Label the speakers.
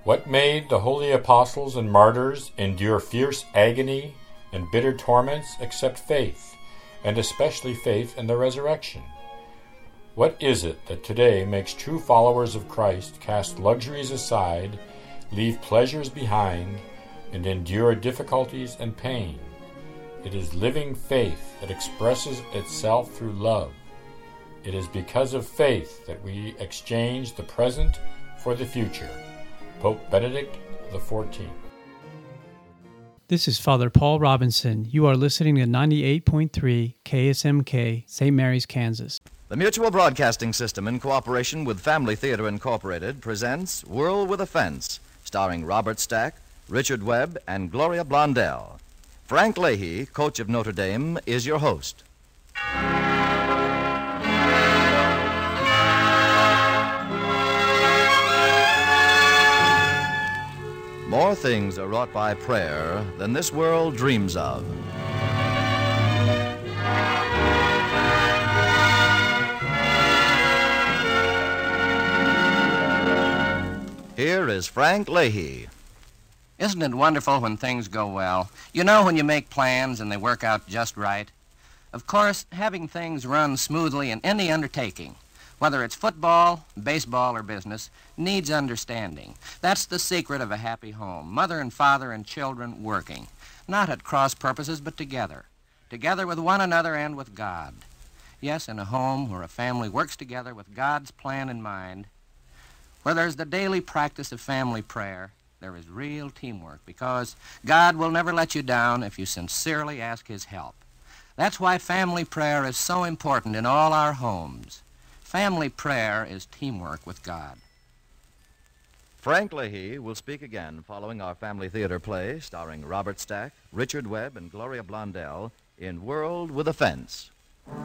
Speaker 1: What made the holy apostles and martyrs endure fierce agony and bitter torments except faith, and especially faith in the resurrection? What is it that today makes true followers of Christ cast luxuries aside, leave pleasures behind, and endure difficulties and pain? It is living faith that expresses itself through love. It is because of faith that we exchange the present for the future. Pope Benedict XIV.
Speaker 2: This is Father Paul Robinson. You are listening to 98.3 KSMK, St. Mary's, Kansas.
Speaker 3: The Mutual Broadcasting System, in cooperation with Family Theater Incorporated, presents World with a Fence, starring Robert Stack, Richard Webb, and Gloria Blondell. Frank Leahy, coach of Notre Dame, is your host. More things are wrought by prayer than this world dreams of. Here is Frank Leahy.
Speaker 4: Isn't it wonderful when things go well? You know, when you make plans and they work out just right. Of course, having things run smoothly in any undertaking, whether it's football, baseball, or business, needs understanding. That's the secret of a happy home. Mother and father and children working, not at cross purposes, but together. Together with one another and with God. Yes, in a home where a family works together with God's plan in mind, where there's the daily practice of family prayer, there is real teamwork, because God will never let you down if you sincerely ask His help. That's why family prayer is so important in all our homes. Family prayer is teamwork with God.
Speaker 3: Frank Leahy will speak again following our Family Theater play starring Robert Stack, Richard Webb, and Gloria Blondell in World with a Fence.